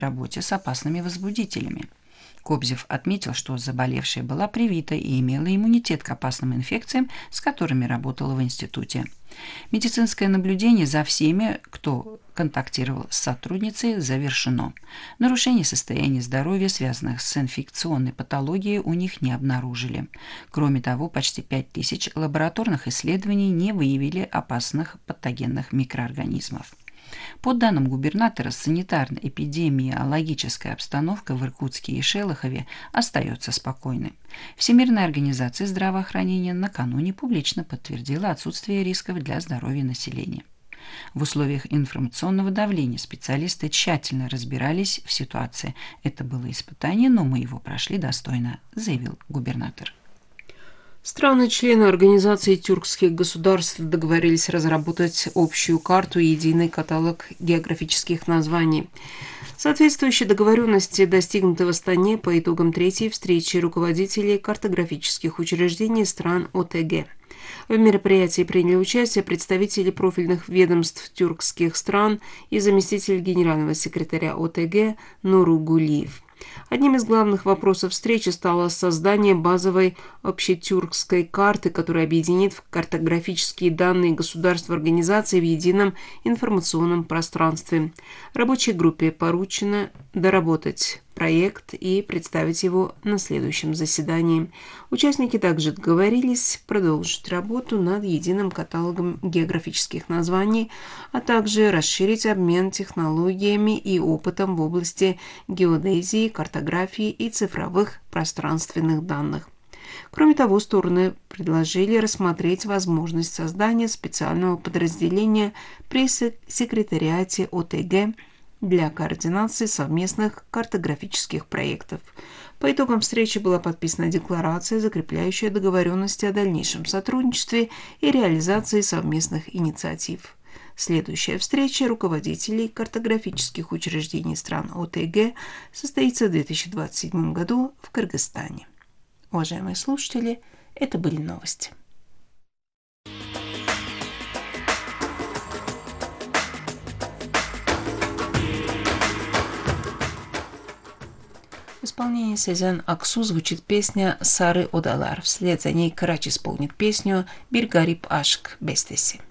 работе с опасными возбудителями. Кобзев отметил, что заболевшая была привита и имела иммунитет к опасным инфекциям, с которыми работала в институте. Медицинское наблюдение за всеми, кто контактировал с сотрудницей, завершено. Нарушений состояния здоровья, связанных с инфекционной патологией, у них не обнаружили. Кроме того, почти 5000 лабораторных исследований не выявили опасных патогенных микроорганизмов. По данным губернатора, санитарно-эпидемиологическая обстановка в Иркутске и Шелохове остается спокойной. Всемирная организация здравоохранения накануне публично подтвердила отсутствие рисков для здоровья населения. В условиях информационного давления специалисты тщательно разбирались в ситуации. Это было испытание, но мы его прошли достойно, заявил губернатор. Страны-члены Организации тюркских государств договорились разработать общую карту и единый каталог географических названий. Соответствующие договоренности достигнуты в Астане по итогам третьей встречи руководителей картографических учреждений стран ОТГ. В мероприятии приняли участие представители профильных ведомств тюркских стран и заместитель генерального секретаря ОТГ Нуру Гулиев. Одним из главных вопросов встречи стало создание базовой общетюркской карты, которая объединит картографические данные государств организации в едином информационном пространстве. Рабочей группе поручено доработать проект и представить его на следующем заседании. Участники также договорились продолжить работу над единым каталогом географических названий, а также расширить обмен технологиями и опытом в области геодезии, картографии и цифровых пространственных данных. Кроме того, стороны предложили рассмотреть возможность создания специального подразделения при секретариате ОТГ для координации совместных картографических проектов. По итогам встречи была подписана декларация, закрепляющая договоренности о дальнейшем сотрудничестве и реализации совместных инициатив. Следующая встреча руководителей картографических учреждений стран ОТГ состоится в 2027 году в Кыргызстане. Уважаемые слушатели, это были новости. В исполнении Сезен Аксу звучит песня «Сары Одалар». Вслед за ней Карач исполнит песню «Bir garip aşk bestesi».